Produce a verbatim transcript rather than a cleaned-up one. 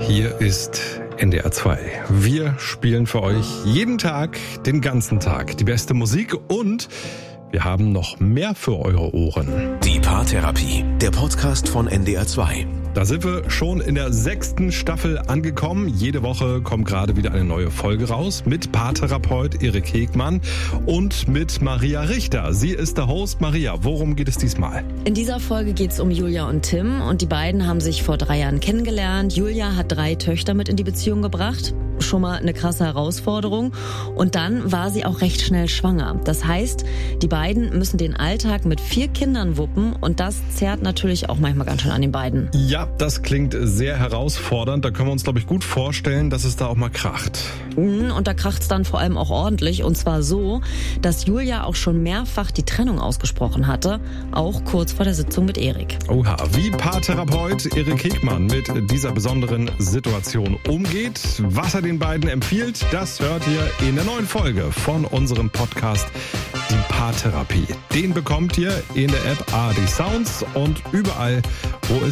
Hier ist N D R zwei. Wir spielen für euch jeden Tag, den ganzen Tag, die beste Musik und wir haben noch mehr für eure Ohren. Die Paartherapie, der Podcast von N D R zwei. Da sind wir schon in der sechsten Staffel angekommen. Jede Woche kommt gerade wieder eine neue Folge raus mit Paartherapeut Erik Hegmann und mit Maria Richter. Sie ist der Host. Maria, worum geht es diesmal? In dieser Folge geht es um Julia und Tim und die beiden haben sich vor drei Jahren kennengelernt. Julia hat drei Töchter mit in die Beziehung gebracht. Schon mal eine krasse Herausforderung. Und dann war sie auch recht schnell schwanger. Das heißt, die beiden müssen den Alltag mit vier Kindern wuppen und das zerrt natürlich auch manchmal ganz schön an den beiden. Ja, das klingt sehr herausfordernd. Da können wir uns, glaube ich, gut vorstellen, dass es da auch mal kracht. Und da kracht's dann vor allem auch ordentlich. Und zwar so, dass Julia auch schon mehrfach die Trennung ausgesprochen hatte. Auch kurz vor der Sitzung mit Erik. Oha, wie Paartherapeut Erik Hegmann mit dieser besonderen Situation umgeht, was er den beiden empfiehlt, das hört ihr in der neuen Folge von unserem Podcast Die Paartherapie. Den bekommt ihr in der App A R D Sounds und überall, wo es